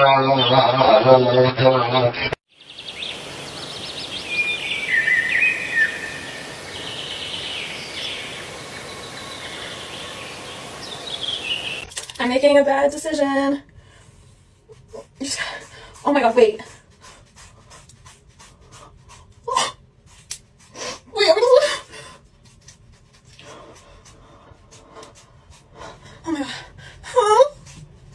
I'm making a bad decision. Oh my god, wait.